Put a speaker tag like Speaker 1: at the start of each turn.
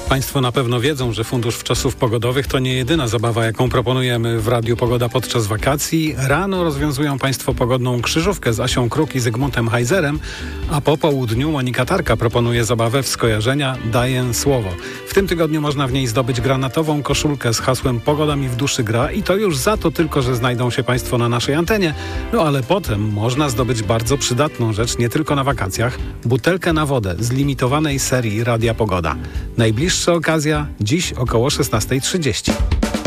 Speaker 1: Państwo na pewno wiedzą, że Fundusz Wczasów Pogodowych to nie jedyna zabawa, jaką proponujemy w Radiu Pogoda podczas wakacji. Rano rozwiązują Państwo pogodną krzyżówkę z Asią Kruk i Zygmuntem Hajzerem, a po południu Monika Tarka proponuje zabawę w skojarzenia Daję słowo. W tym tygodniu można w niej zdobyć granatową koszulkę z hasłem Pogoda mi w duszy gra i to już za to tylko, że znajdą się Państwo na naszej antenie. No ale potem można zdobyć bardzo przydatną rzecz, nie tylko na wakacjach, butelkę na wodę z limitowanej serii Radia Pogoda. Najbliższa okazja dziś około 16:30.